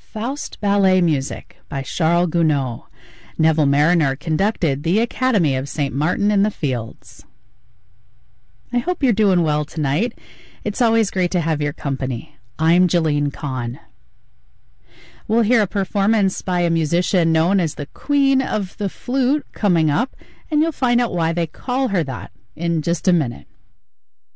Faust Ballet Music by Charles Gounod. Neville Mariner conducted the Academy of St. Martin in the Fields. I hope you're doing well tonight. It's always great to have your company. I'm Jeline Kahn. We'll hear a performance by a musician known as the Queen of the Flute coming up, and you'll find out why they call her that in just a minute.